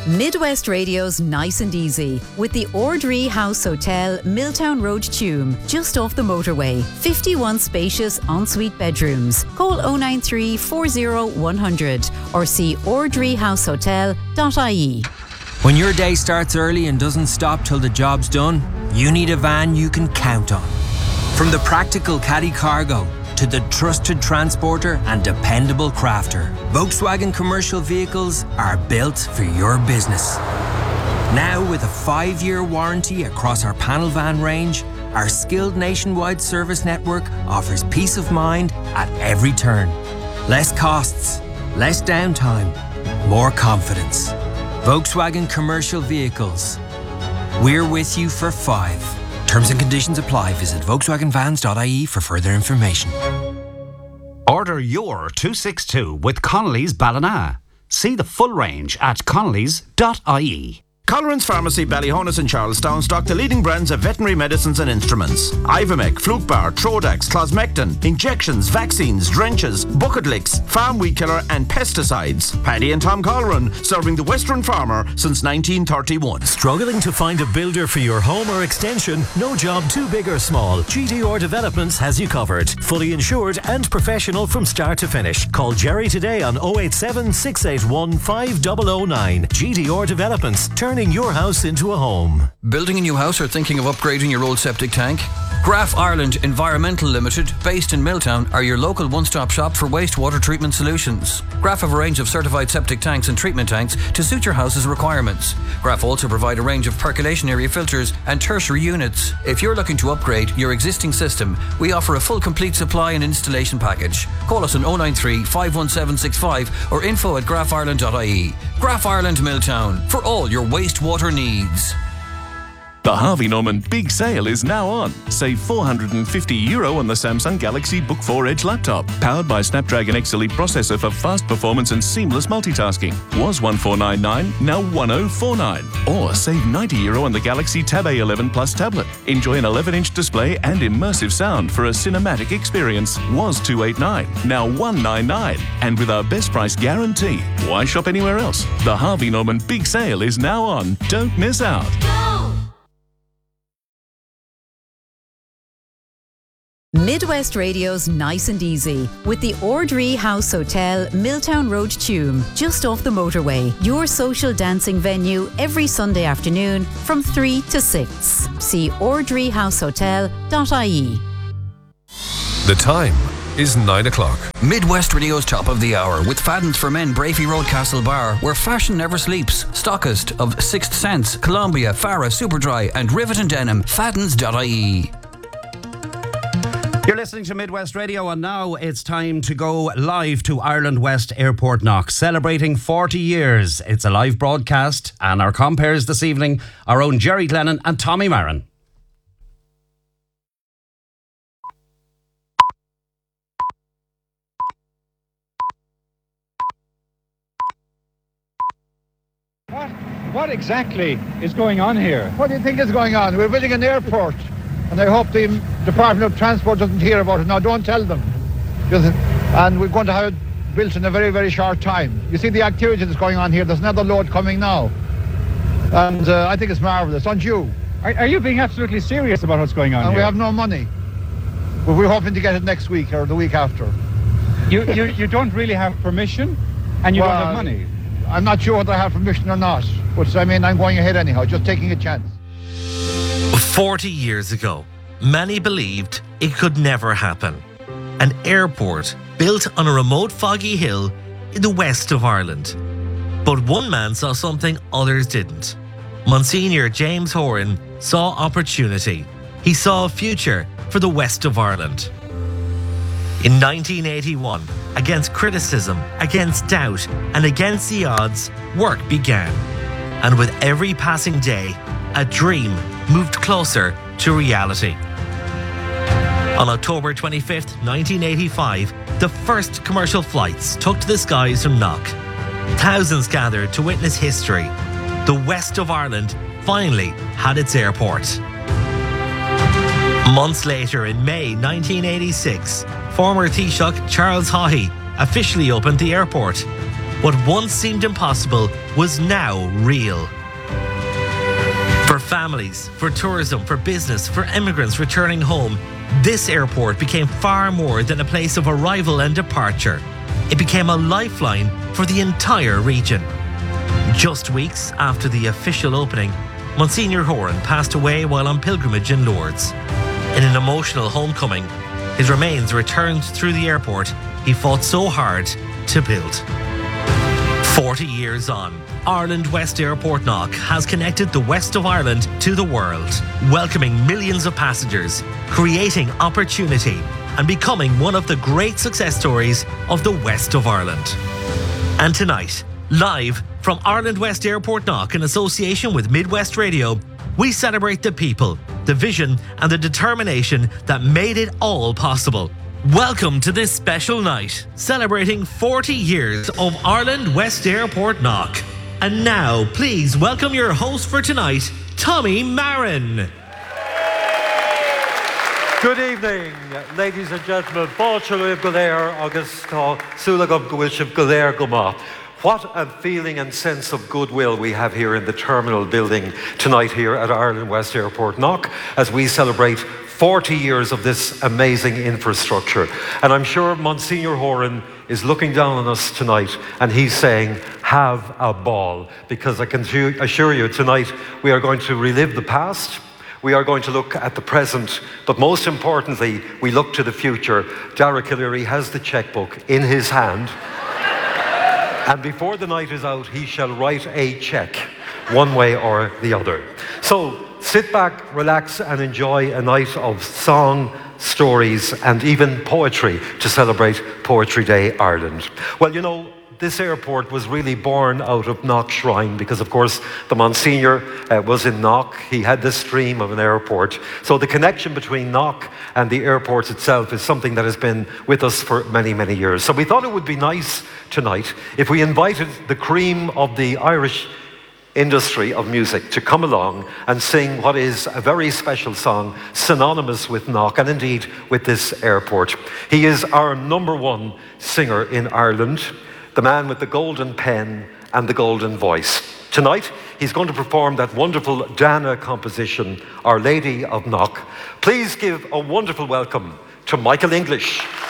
Midwest Radio's Nice and Easy with the Ordree House Hotel, Milltown Road, Tuam, just off the motorway. 51 spacious ensuite bedrooms. Call 093 40 100 or see ordreehousehotel.ie. When your day starts early and doesn't stop till the job's done, you need a van you can count on. From the practical caddy cargo to the trusted transporter and dependable crafter, Volkswagen commercial vehicles are built for your business. Now with a 5-year warranty across our panel van range, our skilled nationwide service network offers peace of mind at every turn. Less costs, less downtime, more confidence. Volkswagen commercial vehicles. We're with you for 5. Terms and conditions apply. Visit volkswagenvans.ie for further information. Order your 262 with Connolly's Ballina. See the full range at connellys.ie. Colleran's Pharmacy, Ballyhonus and Charlestown stock the leading brands of veterinary medicines and instruments. Ivomec, Flukebar, Trodax, Closmectin, injections, vaccines, drenches, bucket licks, farm weed killer and pesticides. Paddy and Tom Colleran, serving the Western farmer since 1931. Struggling to find a builder for your home or extension? No job too big or small. GDR Developments has you covered. Fully insured and professional from start to finish. Call Jerry today on 087 681 5009. GDR Developments. Turning your house into a home. Building a new house or thinking of upgrading your old septic tank? Graf Ireland Environmental Limited, based in Milltown, are your local one-stop shop for wastewater treatment solutions. Graf have a range of certified septic tanks and treatment tanks to suit your house's requirements. Graf also provide a range of percolation area filters and tertiary units. If you're looking to upgrade your existing system, we offer a full complete supply and installation package. Call us on 093 51765 or info@grafireland.ie. Graf Ireland Milltown, for all your wastewater needs. The Harvey Norman Big Sale is now on. Save €450 on the Samsung Galaxy Book 4 Edge laptop. Powered by Snapdragon X Elite processor for fast performance and seamless multitasking. Was $1499, now $1049. Or save €90 on the Galaxy Tab A11 Plus tablet. Enjoy an 11-inch display and immersive sound for a cinematic experience. Was $289, now $199. And with our best price guarantee, why shop anywhere else? The Harvey Norman Big Sale is now on. Don't miss out. Midwest Radio's Nice and Easy with the Ordree House Hotel, Milltown Road, Tuam, just off the motorway. Your social dancing venue every Sunday afternoon from 3 to 6. See ordreehousehotel.ie. The time is 9 o'clock. Midwest Radio's Top of the Hour with Fadden's for Men, Brafey Road, Castle Bar, where fashion never sleeps. Stockist of Sixth Sense, Columbia, Farah, Superdry and Rivet and Denim. Faddens.ie. You're listening to Midwest Radio, and now it's time to go live to Ireland West Airport Knox, celebrating 40 years. It's a live broadcast, and our compares this evening, our own Jerry Glennon and Tommy Marin. What exactly is going on here? What do you think is going on? We're building an airport. And I hope the Department of Transport doesn't hear about it. Now, don't tell them. And we're going to have it built in a very, very short time. You see the activity that's going on here. There's another load coming now. And I think it's marvellous. Aren't you? Are you being absolutely serious about what's going on here? We have no money. But we're hoping to get it next week or the week after. You don't really have permission and you don't have money? I'm not sure whether I have permission or not. But I mean, I'm going ahead anyhow, just taking a chance. 40 years ago, many believed it could never happen. An airport built on a remote foggy hill in the west of Ireland. But one man saw something others didn't. Monsignor James Horan saw opportunity. He saw a future for the west of Ireland. In 1981, against criticism, against doubt, and against the odds, work began. And with every passing day, a dream moved closer to reality. On October 25th, 1985, the first commercial flights took to the skies from Knock. Thousands gathered to witness history. The west of Ireland finally had its airport. Months later, in May 1986, former Taoiseach Charles Haughey officially opened the airport. What once seemed impossible was now real. For families, for tourism, for business, for immigrants returning home, this airport became far more than a place of arrival and departure. It became a lifeline for the entire region. Just weeks after the official opening, Monsignor Horan passed away while on pilgrimage in Lourdes. In an emotional homecoming, his remains returned through the airport he fought so hard to build. 40 years on, Ireland West Airport Knock has connected the west of Ireland to the world, welcoming millions of passengers, creating opportunity, and becoming one of the great success stories of the west of Ireland. And tonight, live from Ireland West Airport Knock in association with Midwest Radio, we celebrate the people, the vision, and the determination that made it all possible. Welcome to this special night, celebrating 40 years of Ireland West Airport Knock. And now, please welcome your host for tonight, Tommy Marin. Good evening, ladies and gentlemen. Báilteoibh go léir agus tá súlagam go bhfuil sibh go léir go maith. What a feeling and sense of goodwill we have here in the terminal building tonight here at Ireland West Airport Knock as we celebrate 40 years of this amazing infrastructure. And I'm sure Monsignor Horan is looking down on us tonight and he's saying, have a ball. Because I can assure you tonight we are going to relive the past, we are going to look at the present, but most importantly, we look to the future. Dara Killeary has the checkbook in his hand. And before the night is out, he shall write a check, one way or the other. So sit back, relax, and enjoy a night of song, stories, and even poetry to celebrate Poetry Day Ireland. Well, you know, this airport was really born out of Knock Shrine because, of course, the Monsignor was in Knock. He had this dream of an airport. So the connection between Knock and the airport itself is something that has been with us for many, many years. So we thought it would be nice tonight if we invited the cream of the Irish industry of music to come along and sing what is a very special song synonymous with Knock and indeed with this airport. He is our #1 singer in Ireland, the man with the golden pen and the golden voice. Tonight, he's going to perform that wonderful Dana composition, Our Lady of Knock. Please give a wonderful welcome to Michael English.